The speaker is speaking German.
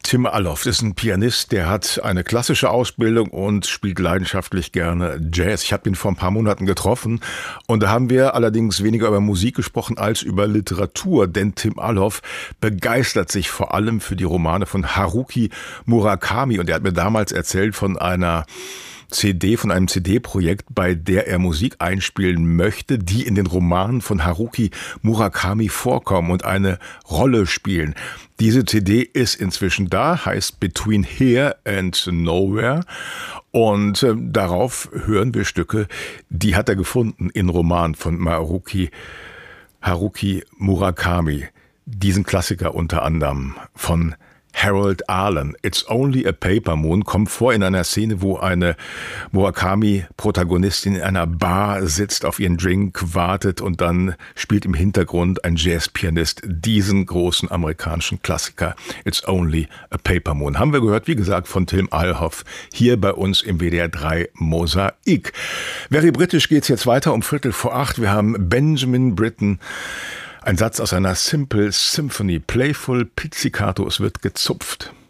Tim Alloff ist ein Pianist, der hat eine klassische Ausbildung und spielt leidenschaftlich gerne Jazz. Ich habe ihn vor ein paar Monaten getroffen und da haben wir allerdings weniger über Musik gesprochen als über Literatur, denn Tim Alloff begeistert sich vor allem für die Romane von Haruki Murakami und er hat mir damals erzählt von einem CD-Projekt, bei der er Musik einspielen möchte, die in den Romanen von Haruki Murakami vorkommen und eine Rolle spielen. Diese CD ist inzwischen da, heißt Between Here and Nowhere und darauf hören wir Stücke, die hat er gefunden in Romanen von Haruki Murakami. Diesen Klassiker unter anderem von Harold Arlen, It's Only a Paper Moon, kommt vor in einer Szene, wo eine Murakami-Protagonistin in einer Bar sitzt, auf ihren Drink wartet und dann spielt im Hintergrund ein Jazzpianist diesen großen amerikanischen Klassiker It's Only a Paper Moon. Haben wir gehört, wie gesagt, von Tim Alloff hier bei uns im WDR 3 Mosaik. Very British geht's jetzt weiter um 7:45. Wir haben Benjamin Britten. Ein Satz aus einer Simple Symphony, Playful Pizzicato, es wird gezupft.